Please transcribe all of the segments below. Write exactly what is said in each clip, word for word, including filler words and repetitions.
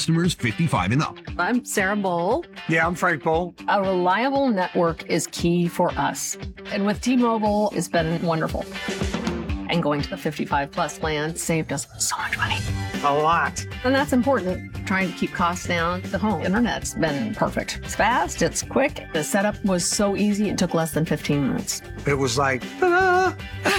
customers fifty-five and up. I'm Sarah Bowl. Yeah, I'm Frank Bowl. A reliable network is key for us. And with T-Mobile, it's been wonderful. And going to the fifty-five plus plan saved us so much money. A lot. And that's important. Trying to keep costs down. The home internet's been perfect. It's fast, it's quick. The setup was so easy, it took less than fifteen minutes. It was like, ta-da!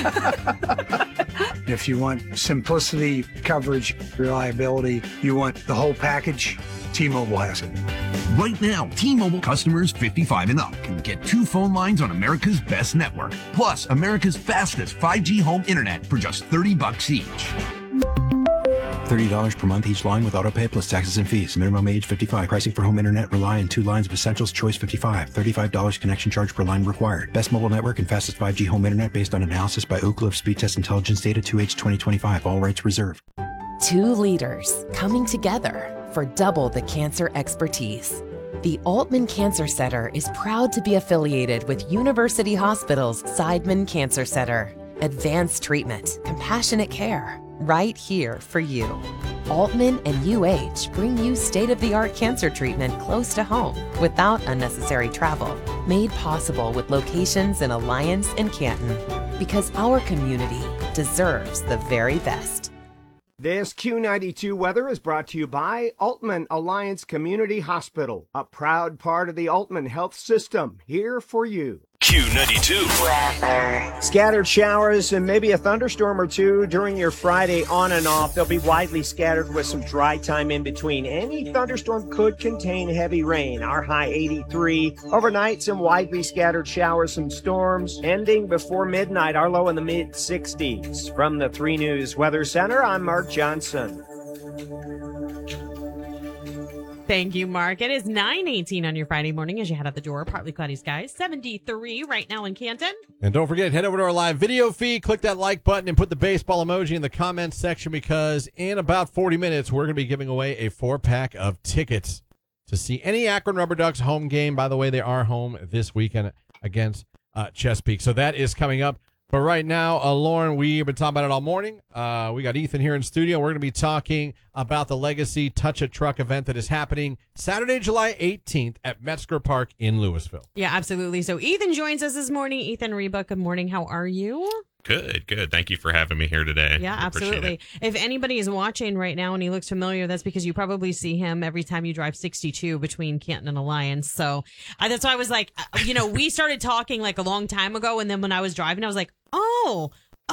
If you want simplicity, coverage, reliability, you want the whole package, T-Mobile has it. Right now, T-Mobile customers fifty-five and up can get two phone lines on America's best network, plus America's fastest five G home internet for just thirty bucks each. thirty dollars per month each line with autopay plus taxes and fees. Minimum age fifty-five. Pricing for home internet rely on two lines of Essentials. Choice fifty-five. thirty-five dollars connection charge per line required. Best mobile network and fastest five G home internet based on analysis by Ookla of Speed Test Intelligence Data two H twenty twenty-five. All rights reserved. Two leaders coming together for double the cancer expertise. The Altman Cancer Center is proud to be affiliated with University Hospital's Seidman Cancer Center. Advanced treatment, compassionate care, right here for you. Altman and U H bring you state-of-the-art cancer treatment close to home without unnecessary travel. Made possible with locations in Alliance and Canton. Because our community deserves the very best. This Q ninety-two weather is brought to you by Altman Alliance Community Hospital, a proud part of the Altman Health System, here for you. Q ninety-two. Weather. Scattered showers and maybe a thunderstorm or two during your Friday on and off. They'll be widely scattered with some dry time in between. Any thunderstorm could contain heavy rain. Our high eighty-three. Overnight, some widely scattered showers, some storms. Ending before midnight, our low in the mid sixties. From the three News Weather Center, I'm Mark Johnson. Thank you, Mark. It is nine eighteen on your Friday morning as you head out the door. Partly cloudy skies. seventy-three right now in Canton. And don't forget, head over to our live video feed, click that like button, and put the baseball emoji in the comments section because in about forty minutes, we're going to be giving away a four-pack of tickets to see any Akron Rubber Ducks home game. By the way, they are home this weekend against uh, Chesapeake. So that is coming up. But right now, uh, Lauren, we've been talking about it all morning. Uh, we got Ethan here in studio. We're going to be talking about the Legacy Touch a Truck event that is happening Saturday, July eighteenth at Metzger Park in Louisville. Yeah, absolutely. So Ethan joins us this morning. Ethan Reba, good morning. How are you? Good, good. Thank you for having me here today. Yeah, absolutely. If anybody is watching right now and he looks familiar, that's because you probably see him every time you drive sixty-two between Canton and Alliance. So uh, that's why I was like, uh, you know, we started talking like a long time ago. And then when I was driving, I was like, oh,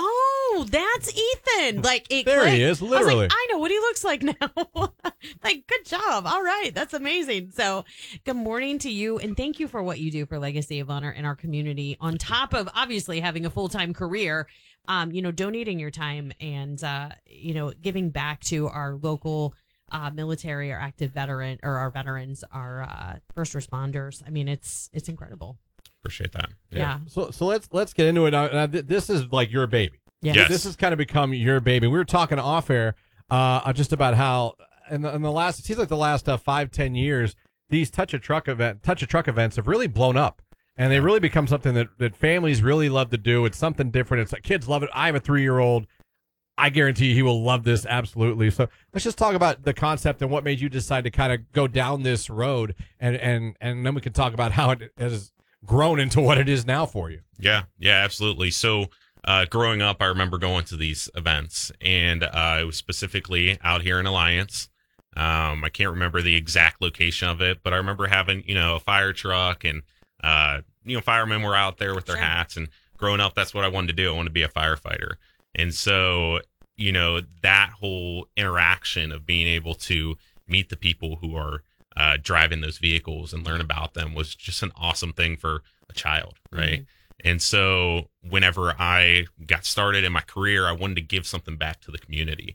oh, that's Ethan. Like, it there clicked. he is, literally. I, was like, literally. I know what he looks like now. Like, good job. All right. That's amazing. So good morning to you. And thank you for what you do for Legacy of Honor in our community. On top of obviously having a full-time career, um, you know, donating your time and, uh, you know, giving back to our local uh, military or active veteran or our veterans, our uh, first responders. I mean, it's it's incredible. Appreciate that. Yeah. yeah. So so let's let's get into it. Uh, uh, th- this is like your baby. Yeah. Yes. This has kind of become your baby. We were talking off air uh, just about how in the, in the last, it seems like the last uh, five, ten years, these touch a truck event, touch a truck events have really blown up, and they really become something that, that families really love to do. It's something different. It's like kids love it. I have a three year old. I guarantee you he will love this absolutely. So let's just talk about the concept and what made you decide to kind of go down this road, and and and then we can talk about how it has grown into what it is now for you. Yeah, yeah, absolutely. So uh, growing up, I remember going to these events, and uh, it was specifically out here in Alliance. Um, I can't remember the exact location of it, but I remember having, you know, a fire truck, and, uh, you know, firemen were out there with their Sure. hats, and growing up, that's what I wanted to do. I wanted to be a firefighter. And so, you know, that whole interaction of being able to meet the people who are uh, driving those vehicles and learn about them was just an awesome thing for a child, right? Mm-hmm. And so whenever I got started in my career, I wanted to give something back to the community.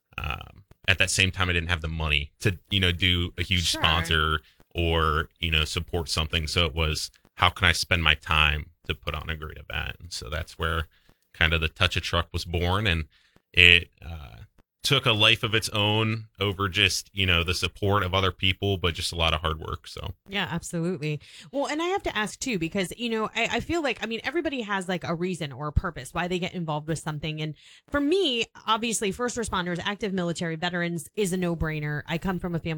Um, at that same time, I didn't have the money to, you know, do a huge Sure. sponsor or, you know, support something. So it was, how can I spend my time to put on a great event? And so that's where kind of the Touch a Truck was born, and it uh, took a life of its own over just, you know, the support of other people, but just a lot of hard work. So yeah, absolutely. Well, and I have to ask too, because, you know, I, I feel like, I mean, everybody has like a reason or a purpose why they get involved with something. And for me, obviously, first responders, active military veterans is a no brainer. I come from a family